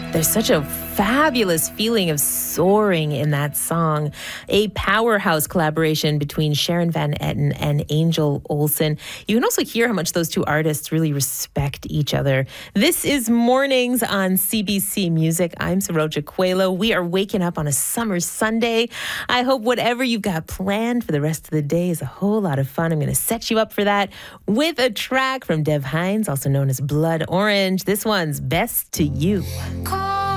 There's such a fabulous feeling of soaring in that song. A powerhouse collaboration between Sharon Van Etten and Angel Olsen. You can also hear how much those two artists really respect each other. This is Mornings on CBC Music. I'm Saroja Coelho. We are waking up on a summer Sunday. I hope whatever you've got planned for the rest of the day is a whole lot of fun. I'm going to set you up for that with a track from Dev Hynes, also known as Blood Orange. This one's Best to You.